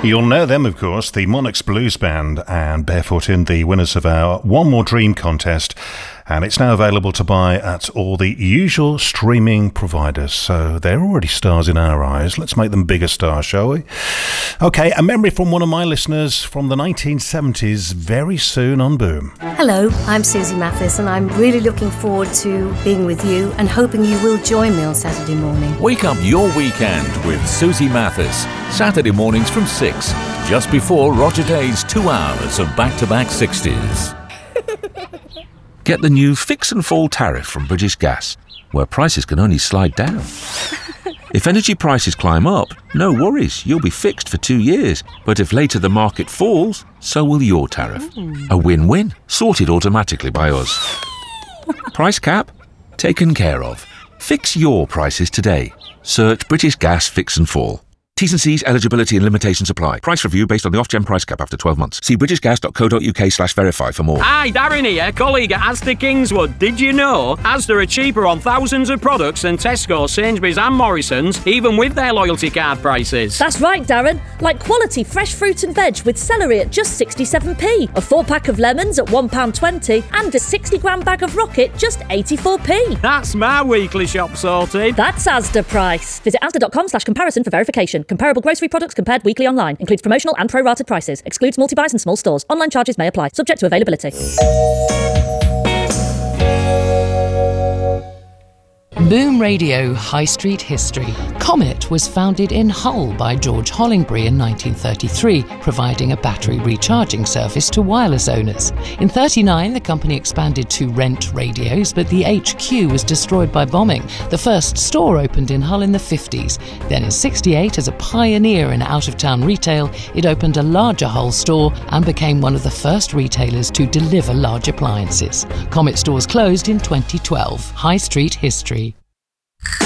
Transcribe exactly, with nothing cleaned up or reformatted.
You'll know them, of course, the Monarchs Blues Band and Barefoot In, the winners of our One More Dream contest. And it's now available to buy at all the usual streaming providers. So they're already stars in our eyes. Let's make them bigger stars, shall we? Okay, a memory from one of my listeners from the nineteen seventies, very soon on Boom. Hello, I'm Susie Mathis, and I'm really looking forward to being with you and hoping you will join me on Saturday morning. Wake up your weekend with Susie Mathis. Saturday mornings from six, just before Roger Day's two hours of back-to-back sixties. Get the new Fix and Fall tariff from British Gas, where prices can only slide down. If energy prices climb up, no worries, you'll be fixed for two years. But if later the market falls, so will your tariff. A win-win, sorted automatically by us. Price cap? Taken care of. Fix your prices today. Search British Gas Fix and Fall. T's and C's, eligibility and limitations apply. Price review based on the off-gen price cap after twelve months. See britishgas.co.uk slash verify for more. Hi, Darren here, colleague at Asda Kingswood. Did you know Asda are cheaper on thousands of products than Tesco, Sainsbury's and Morrison's, even with their loyalty card prices? That's right, Darren. Like quality fresh fruit and veg with celery at just sixty-seven p, a four-pack of lemons at one pound twenty and a sixty gram bag of Rocket just eighty-four p. That's my weekly shop sorted. That's Asda price. Visit asda.com slash comparison for verification. Comparable grocery products compared weekly online. Includes promotional and pro-rated prices. Excludes multi-buys and small stores. Online charges may apply. Subject to availability. Boom Radio High Street History. Comet was founded in Hull by George Hollingbury in nineteen thirty-three, providing a battery recharging service to wireless owners. In thirty-nine, the company expanded to rent radios, but the H Q was destroyed by bombing. The first store opened in Hull in the fifties. Then in sixty-eight, as a pioneer in out-of-town retail, it opened a larger Hull store and became one of the first retailers to deliver large appliances. Comet stores closed in twenty twelve. High Street History.